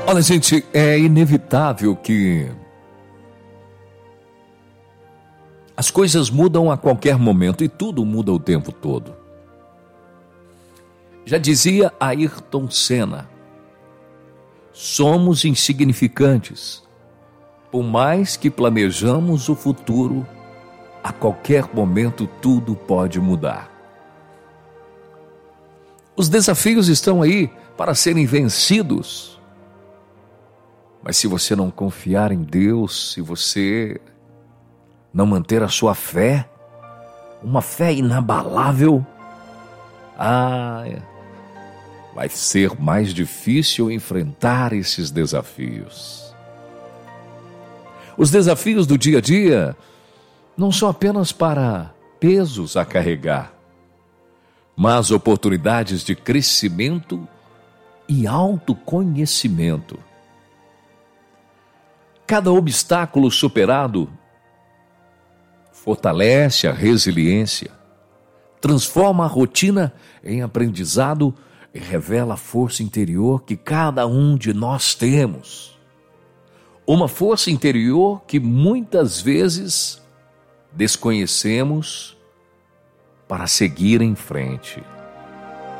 Olha, gente, é inevitável que as coisas mudam a qualquer momento e tudo muda o tempo todo. Já dizia Ayrton Senna, somos insignificantes. Por mais que planejamos o futuro, a qualquer momento tudo pode mudar. Os desafios estão aí para serem vencidos. Mas se você não confiar em Deus, se você não manter a sua fé, uma fé inabalável, vai ser mais difícil enfrentar esses desafios. Os desafios do dia a dia não são apenas para pesos a carregar, mas oportunidades de crescimento e autoconhecimento. Cada obstáculo superado fortalece a resiliência, transforma a rotina em aprendizado e revela a força interior que cada um de nós temos. Uma força interior que muitas vezes desconhecemos para seguir em frente.